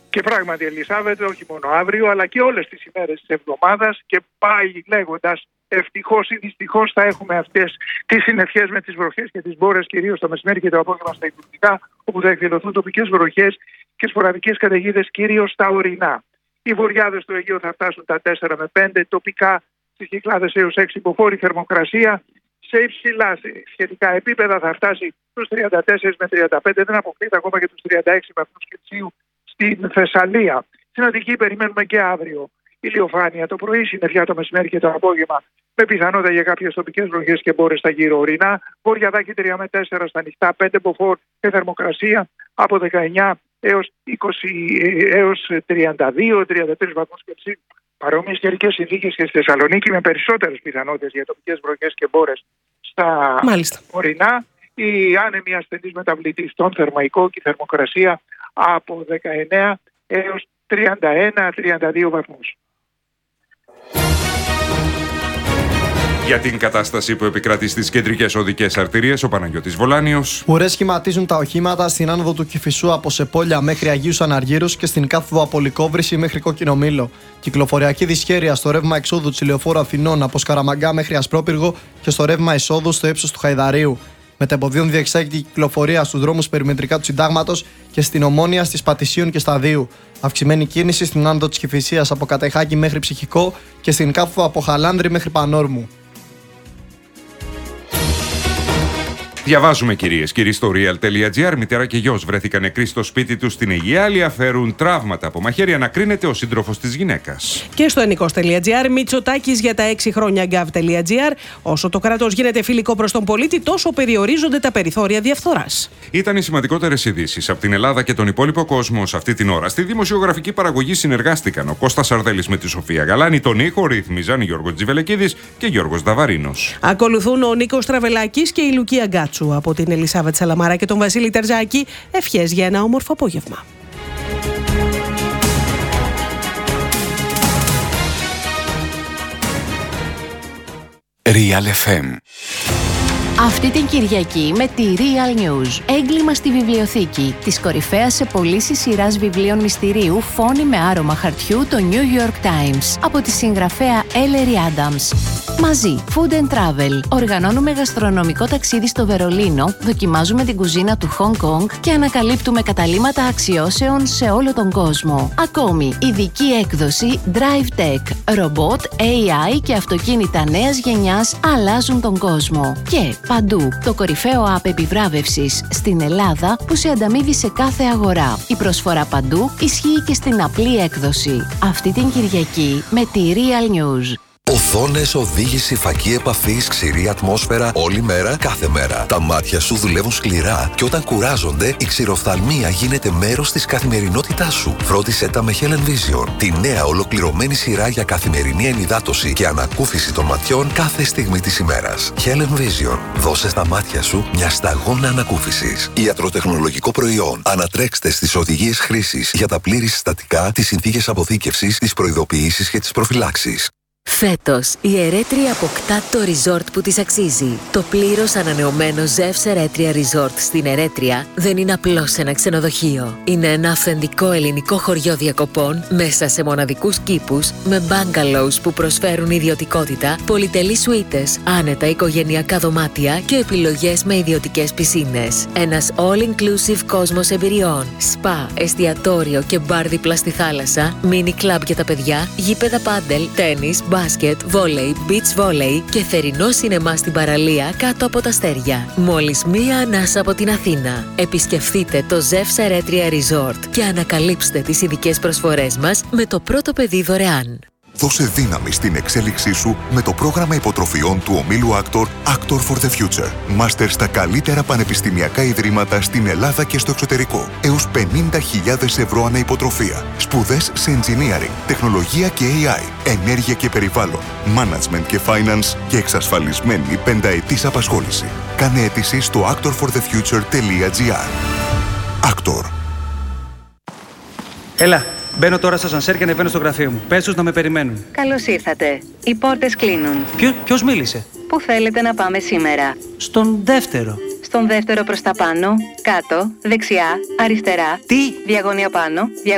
Και πράγματι, Ελισάβετ, όχι μόνο αύριο, αλλά και όλες τις ημέρες της εβδομάδας, και πάει λέγοντας, ευτυχώς ή δυστυχώς θα έχουμε αυτές τις συννεφιές με τις βροχές και τις μπόρες, κυρίως το μεσημέρι και το απόγευμα στα Ιτουρκτικά, όπου θα εκδηλωθούν τοπικές βροχές και σποραδικές καταιγίδες, κυρίως στα ορεινά. Οι βοριάδες του Αιγαίου θα φτάσουν τα 4 με 5, τοπικά στις Κυκλάδες έως 6 υποφόρη θερμοκρασία. Σε υψηλά σχετικά επίπεδα θα φτάσει στους 34 με 35, δεν αποκλείται ακόμα και τους 36 βαθμούς Κελσίου στην Θεσσαλία. Στην Αττική περιμένουμε και αύριο ηλιοφάνεια το πρωί, συννεφιά το μεσημέρι και το απόγευμα, με πιθανότητα για κάποιες τοπικές βροχές και μπόρες στα γύρω ορεινά. Βορειαδάκι 3 με 4 στα ανοιχτά, 5 μποφόρ και θερμοκρασία από 19 έως 32-33 βαθμούς Κελσίου. Παρόμοιες καιρικές συνθήκες και στη Θεσσαλονίκη, με περισσότερες πιθανότητες για τοπικές βροχές και μπόρες στα ορεινά. Η άνεμη ασθενής μεταβλητή στον Θερμαϊκό και η θερμοκρασία από 19 έως 31-32 βαθμούς. Για την κατάσταση που επικρατεί στις κεντρικές οδικές αρτηρίες, ο Παναγιώτης Βολάνιος. Ουρές σχηματίζουν τα οχήματα στην άνοδο του Κηφισού από Σεπόλια μέχρι Αγίους Αναργύρους και στην κάθοδο από Λυκόβρηση μέχρι Κόκκινο Μήλο. Κυκλοφοριακή δυσχέρεια στο ρεύμα εξόδου της Ηλιοφόρου Αθηνών από Σκαραμαγκά μέχρι Ασπρόπυργο και στο ρεύμα εισόδου στο ύψος του Χαϊδαρίου. Μετεμποδίων διεξάγεται η κυκλοφορία στους δρόμους περιμετρικά του Συντάγματος και στην Ομόνια, στις Πατησίων και Σταδίου. Αυξημένη κίνηση στην άνοδο της Κηφισίας από Κατεχάκη μέχρι Ψυχικό και στην κάθοδο από Χαλάνδρη μέχρι Πανόρμου. Διαβάζουμε, κυρίες και κύριοι, στο real.gr. Μητέρα και γιος βρέθηκαν νεκροί στο σπίτι τους στην Αιγαία. Άλλοι αφαίρουν τραύματα από μαχαίρι. Ανακρίνεται ο σύντροφος της γυναίκας. Και στο ενικός.gr. Μητσοτάκης για τα 6 χρόνια gov.gr. Όσο το κράτος γίνεται φιλικό προς τον πολίτη, τόσο περιορίζονται τα περιθώρια διαφθοράς. Ήταν οι σημαντικότερες ειδήσεις από την Ελλάδα και τον υπόλοιπο κόσμο σε αυτή την ώρα. Στη δημοσιογραφική παραγωγή συνεργάστηκαν ο Κώστας Αρδέλης με τη Σοφία Γαλάνη. Τον ήχο ρύθμιζαν Γιώργος Τζιβελεκίδης και Γιώργος Δαβαρίνος. Ακολουθούν ο Νίκος Τραβελάκης και η Λουκία Γκάτσου. Από την Ελισάβετ Σαλαμάρα και τον Βασίλη Τερζάκη, ευχές για ένα όμορφο απόγευμα. Real FM. Αυτή την Κυριακή με τη Real News. Έγκλημα στη βιβλιοθήκη της κορυφαίας σε πωλήσεις σειράς βιβλίων μυστηρίου Φόνοι με άρωμα χαρτιού, το New York Times, από τη συγγραφέα Ellery Adams. Μαζί, Food and Travel. Οργανώνουμε γαστρονομικό ταξίδι στο Βερολίνο, δοκιμάζουμε την κουζίνα του Hong Kong και ανακαλύπτουμε καταλύματα αξιώσεων σε όλο τον κόσμο. Ακόμη, ειδική έκδοση Drive Tech. Ρομπότ, AI και αυτοκίνητα νέας γενιάς αλλάζουν τον κόσμο. Και παντού, το κορυφαίο app επιβράβευσης στην Ελλάδα που σε ανταμείβει σε κάθε αγορά. Η προσφορά παντού ισχύει και στην απλή έκδοση. Αυτή την Κυριακή με τη Real News. Οθόνες, οδήγηση, φακή επαφής, ξηρή ατμόσφαιρα, όλη μέρα, κάθε μέρα. Τα μάτια σου δουλεύουν σκληρά και όταν κουράζονται, η ξηροφθαλμία γίνεται μέρος της καθημερινότητάς σου. Φρόντισέ τα με Helen Vision, τη νέα ολοκληρωμένη σειρά για καθημερινή ενυδάτωση και ανακούφιση των ματιών κάθε στιγμή της ημέρας. Helen Vision, δώσε στα μάτια σου μια σταγόνα ανακούφισης. Ιατροτεχνολογικό προϊόν. Ανατρέξτε στις οδηγίες χρήσης για τα πλήρη συστατικά, τις συνθήκες αποθήκευσης, τις προειδοποιήσεις και τις προφυλάξεις. Φέτος, η Ερέτρια αποκτά το resort που της αξίζει. Το πλήρως ανανεωμένο Zevs Ερέτρια Resort στην Ερέτρια δεν είναι απλώς ένα ξενοδοχείο. Είναι ένα αυθεντικό ελληνικό χωριό διακοπών μέσα σε μοναδικούς κήπους με bungalows που προσφέρουν ιδιωτικότητα, πολυτελείς σουίτες, άνετα οικογενειακά δωμάτια και επιλογές με ιδιωτικές πισίνες. Ένας all-inclusive κόσμος εμπειριών. Σπα, εστιατόριο και μπαρ δίπλα στη θάλασσα, mini club για τα παιδιά, γήπεδα πάντελ, τένις, μπάσκετ, βόλεϊ, beach volley και θερινό σινεμά στην παραλία κάτω από τα αστέρια. Μόλις μία ανάσα από την Αθήνα. Επισκεφτείτε το Zevs Ερέτρια Resort και ανακαλύψτε τις ειδικές προσφορές μας με το πρώτο παιδί δωρεάν. Δώσε δύναμη στην εξέλιξή σου με το πρόγραμμα υποτροφιών του ομίλου Actor for the Future. Μάστερ στα καλύτερα πανεπιστημιακά ιδρύματα στην Ελλάδα και στο εξωτερικό. Έως 50.000 ευρώ ανά υποτροφία. Σπουδές σε engineering, τεχνολογία και AI, ενέργεια και περιβάλλον, management και finance και εξασφαλισμένη πενταετής απασχόληση. Κάνε αίτηση στο actorforthefuture.gr. Actor. Έλα. Μπαίνω τώρα στο ασανσέρ και ανεβαίνω στο γραφείο μου. Πες τους να με περιμένουν. Καλώς ήρθατε. Οι πόρτες κλείνουν. Ποιος μίλησε? Πού θέλετε να πάμε σήμερα? Στον δεύτερο. Στον δεύτερο προς τα πάνω, κάτω, δεξιά, αριστερά. Τι? Διαγώνια πάνω,